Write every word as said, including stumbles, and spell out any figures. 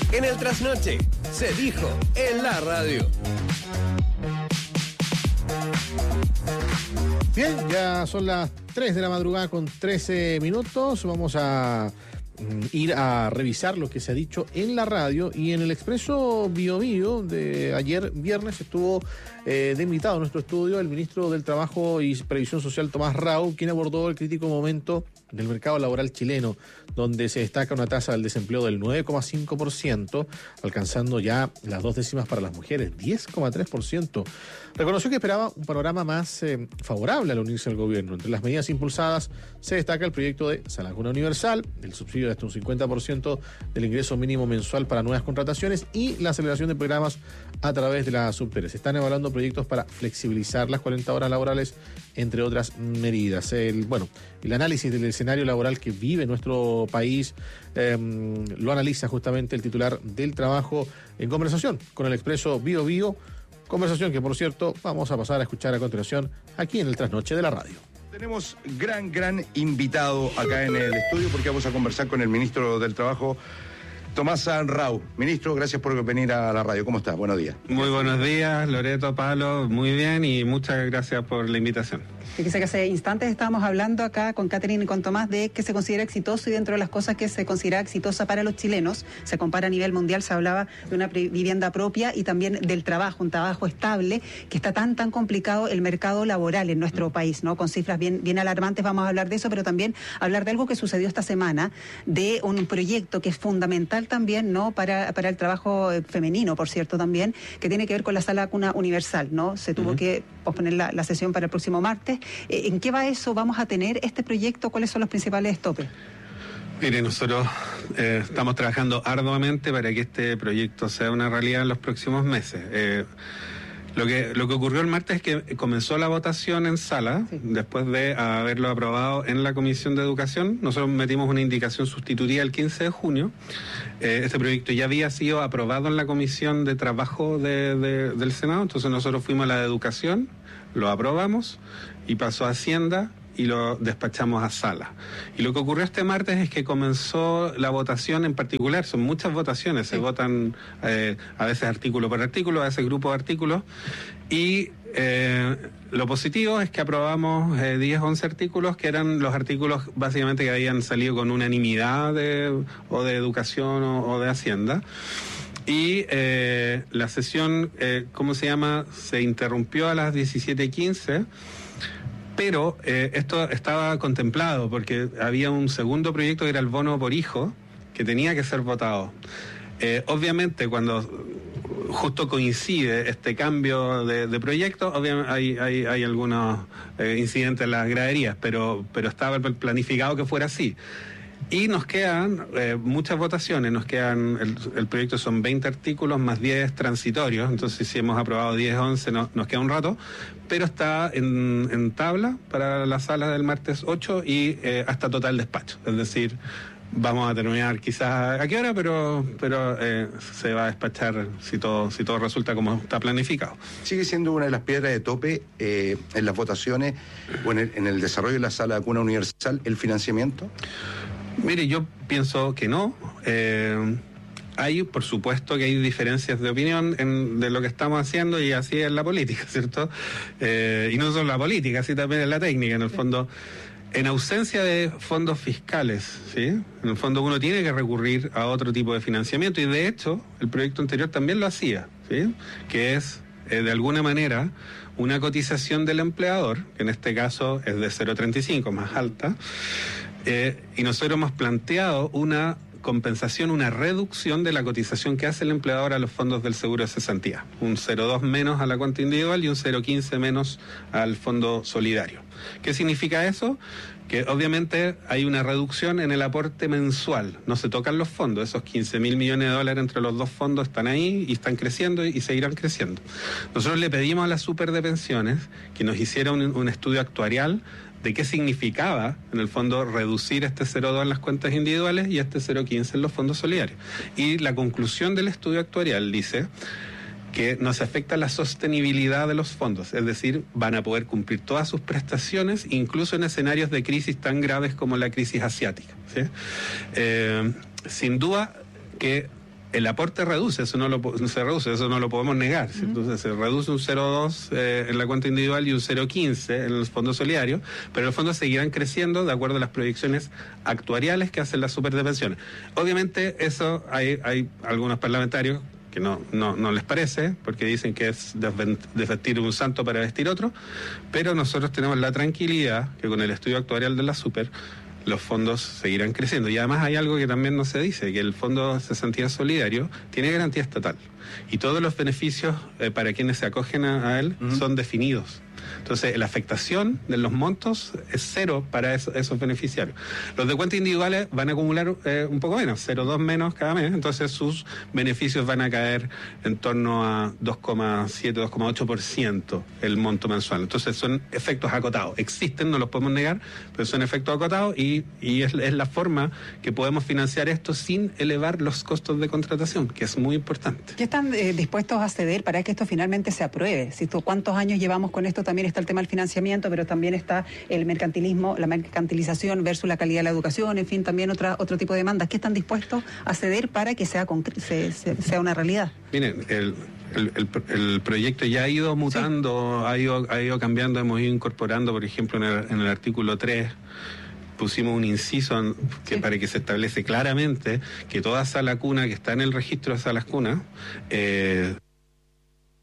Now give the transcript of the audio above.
En el trasnoche, se dijo en la radio. Bien, ya son las tres de la madrugada con trece minutos. Vamos a ir a revisar lo que se ha dicho en la radio. Y en el Expreso Bio Bio de ayer viernes estuvo eh, de invitado a nuestro estudio el ministro del Trabajo y Previsión Social, Tomás Rau, quien abordó el crítico momento del mercado laboral chileno, donde se destaca una tasa del desempleo del nueve coma cinco por ciento, alcanzando ya las dos décimas para las mujeres, diez coma tres por ciento. Reconoció que esperaba un panorama más eh, favorable al unirse al gobierno. Entre las medidas impulsadas se destaca el proyecto de Sala Cuna Universal, el subsidio de hasta un cincuenta por ciento del ingreso mínimo mensual para nuevas contrataciones y la aceleración de programas a través de la Subtere. Se están evaluando proyectos para flexibilizar las cuarenta horas laborales, entre otras medidas. El, bueno, el análisis del escenario laboral que vive nuestro país eh, lo analiza justamente el titular del Trabajo en conversación con el Expreso Bio Bio, conversación que, por cierto, vamos a pasar a escuchar a continuación aquí en el Trasnoche de la Radio. Tenemos gran, gran invitado acá en el estudio porque vamos a conversar con el ministro del Trabajo, Tomás Rau. Ministro, gracias por venir a la radio. ¿Cómo estás? Buenos días. Muy buenos días, Loreto, Pablo, muy bien y muchas gracias por la invitación. Fíjese que hace instantes estábamos hablando acá con Catherine y con Tomás de que se considera exitoso y dentro de las cosas que se considera exitosa para los chilenos, se compara a nivel mundial, se hablaba de una vivienda propia y también del trabajo, un trabajo estable, que está tan, tan complicado el mercado laboral en nuestro país, ¿no? Con cifras bien, bien alarmantes vamos a hablar de eso, pero también hablar de algo que sucedió esta semana, de un proyecto que es fundamental también, ¿no? Para, para el trabajo femenino, por cierto, también, que tiene que ver con la Sala Cuna Universal, ¿no? Se tuvo uh-huh. que posponer la, la sesión para el próximo martes. ¿En qué va eso? ¿Vamos a tener este proyecto? ¿Cuáles son los principales topes? Mire, nosotros eh, estamos trabajando arduamente para que este proyecto sea una realidad en los próximos meses. Eh, Lo que, lo que ocurrió el martes es que comenzó la votación en sala, sí. Después de haberlo aprobado en la Comisión de Educación. Nosotros metimos una indicación sustitutiva el quince de junio. Eh, este proyecto ya había sido aprobado en la Comisión de Trabajo de, de, del Senado, entonces nosotros fuimos a la de Educación, lo aprobamos y pasó a Hacienda y lo despachamos a sala. Y lo que ocurrió este martes es que comenzó la votación en particular, son muchas votaciones, sí. Se votan eh, a veces artículo por artículo, a veces grupo de artículos, y eh, lo positivo es que aprobamos eh, diez, once artículos, que eran los artículos básicamente que habían salido con unanimidad de, o de educación o, o de Hacienda. Y eh, la sesión, eh, ¿cómo se llama? Se interrumpió a las diecisiete quince, pero eh, esto estaba contemplado porque había un segundo proyecto que era el bono por hijo, que tenía que ser votado. Eh, obviamente, cuando justo coincide este cambio de, de proyecto, obviamente hay, hay, hay algunos eh, incidentes en las graderías, pero, pero estaba planificado que fuera así. Y nos quedan eh, muchas votaciones, nos quedan, el, el proyecto son veinte artículos más diez transitorios, entonces si hemos aprobado diez, once, no, nos queda un rato, pero está en, en tabla para la sala del martes ocho y eh, hasta total despacho, es decir, vamos a terminar quizás a qué hora, pero pero eh, se va a despachar si todo si todo resulta como está planificado. ¿Sigue siendo una de las piedras de tope eh, en las votaciones o en el, en el desarrollo de la Sala Cuna Universal el financiamiento? Mire, yo pienso que no. Eh, hay, por supuesto, que hay diferencias de opinión en, de lo que estamos haciendo y así es la política, ¿cierto? Eh, y no solo la política, así también es la técnica, en el fondo. En ausencia de fondos fiscales, ¿sí? En el fondo uno tiene que recurrir a otro tipo de financiamiento y de hecho el proyecto anterior también lo hacía, ¿sí? Que es, eh, de alguna manera, una cotización del empleador, que en este caso es de cero coma treinta y cinco, más alta. Eh, y nosotros hemos planteado una compensación, una reducción de la cotización que hace el empleador a los fondos del seguro de cesantía. Un cero coma dos menos a la cuenta individual y un cero coma quince menos al fondo solidario. ¿Qué significa eso? Que obviamente hay una reducción en el aporte mensual. No se tocan los fondos. Esos quince mil millones de dólares entre los dos fondos están ahí y están creciendo y, y seguirán creciendo. Nosotros le pedimos a la Super de Pensiones que nos hiciera un, un estudio actuarial de qué significaba, en el fondo, reducir este cero coma dos en las cuentas individuales y este cero coma quince en los fondos solidarios. Y la conclusión del estudio actuarial dice que nos afecta la sostenibilidad de los fondos, es decir, van a poder cumplir todas sus prestaciones, incluso en escenarios de crisis tan graves como la crisis asiática, ¿sí? Eh, sin duda que el aporte reduce, eso no lo se reduce, eso no lo podemos negar. Uh-huh. Entonces se reduce un cero coma dos eh, en la cuenta individual y un cero coma quince en los fondos solidarios, pero los fondos seguirán creciendo de acuerdo a las proyecciones actuariales que hacen las super de pensiones. Obviamente eso hay, hay algunos parlamentarios que no, no, no les parece, porque dicen que es desvestir un santo para vestir otro, pero nosotros tenemos la tranquilidad que con el estudio actuarial de la super los fondos seguirán creciendo. Y además hay algo que también no se dice, que el Fondo de Cesantía Solidario tiene garantía estatal y todos los beneficios eh, para quienes se acogen a, a él uh-huh. son definidos. Entonces, la afectación de los montos es cero para eso, esos beneficiarios. Los de cuentas individuales van a acumular eh, un poco menos, cero coma dos menos cada mes, entonces sus beneficios van a caer en torno a dos coma siete, dos coma ocho por ciento el monto mensual. Entonces, son efectos acotados. Existen, no los podemos negar, pero son efectos acotados y, y es, es la forma que podemos financiar esto sin elevar los costos de contratación, que es muy importante. ¿Qué están eh, dispuestos a ceder para que esto finalmente se apruebe? Si tú, ¿cuántos años llevamos con esto? También está el tema del financiamiento, pero también está el mercantilismo, la mercantilización versus la calidad de la educación, en fin, también otra, otro tipo de demandas. ¿Qué están dispuestos a ceder para que sea, se, se, sea una realidad? Miren, el, el, el, el proyecto ya ha ido mutando, sí. ha, ido, ha ido cambiando, hemos ido incorporando, por ejemplo, en el, en el artículo tres, pusimos un inciso que sí. para que se establece claramente que toda sala cuna que está en el registro de salas cunas, eh,